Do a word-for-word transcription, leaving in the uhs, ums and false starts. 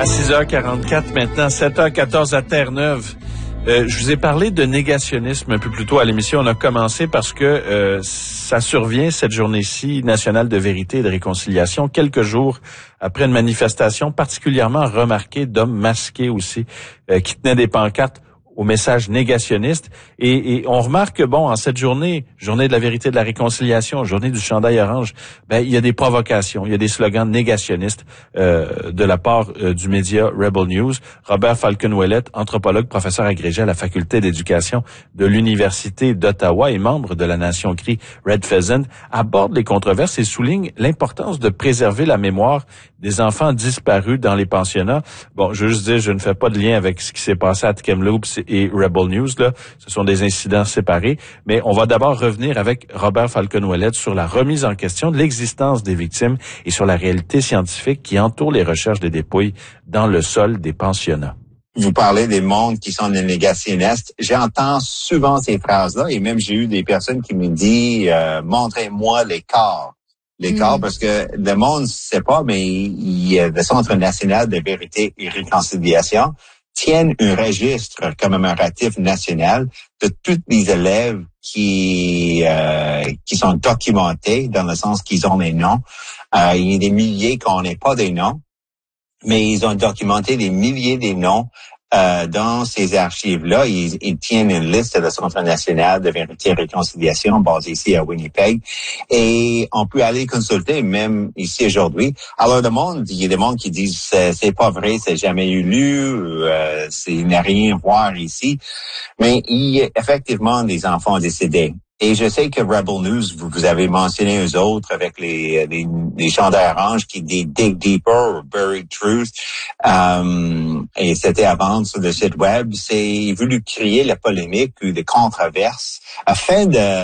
six heures quarante-quatre maintenant, sept heures quatorze à Terre-Neuve. Euh, je vous ai parlé de négationnisme un peu plus tôt à l'émission. On a commencé parce que euh, ça survient cette journée-ci nationale de vérité et de réconciliation, quelques jours après une manifestation particulièrement remarquée d'hommes masqués aussi, euh, qui tenaient des pancartes au message négationniste. Et, et on remarque que, bon, en cette journée, journée de la vérité et de la réconciliation, journée du chandail orange, ben, il y a des provocations, il y a des slogans négationnistes euh, de la part euh, du média Rebel News. Robert Falcon-Ouellette, anthropologue, professeur agrégé à la faculté d'éducation de l'Université d'Ottawa et membre de la Nation Cri Red Pheasant, aborde les controverses et souligne l'importance de préserver la mémoire des enfants disparus dans les pensionnats. Bon, je veux juste dire, je ne fais pas de lien avec ce qui s'est passé à Kamloops et Rebel News, là. Ce sont des incidents séparés. Mais on va d'abord revenir avec Robert Falcon-Ouellette sur la remise en question de l'existence des victimes et sur la réalité scientifique qui entoure les recherches des dépouilles dans le sol des pensionnats. Vous parlez des mondes qui sont des négationnistes. J'entends souvent ces phrases-là et même j'ai eu des personnes qui me disent euh, « montrez-moi les corps ». Les mmh. corps, parce que le monde ne sait pas, mais il y a le Centre national de vérité et réconciliation tiennent un registre commémoratif national de tous les élèves qui euh, qui sont documentés dans le sens qu'ils ont des noms. Euh, il y a des milliers qu'on n'ait pas des noms, mais ils ont documenté des milliers des noms euh, dans ces archives-là. Ils, ils tiennent une liste de le Centre national de vérité et réconciliation basée ici à Winnipeg. Et on peut aller consulter même ici aujourd'hui. Alors le monde, il y a des mondes qui disent c'est, c'est pas vrai, c'est jamais eu lieu, euh, c'est, il n'y a rien à voir ici. Mais il y a effectivement des enfants décédés. Et je sais que Rebel News, vous, vous avez mentionné eux autres avec les, les, les chandails oranges qui disent Dig Deeper, Buried Truth. Euh, et c'était à vendre sur le site web. C'est voulu créer la polémique ou des controverses afin de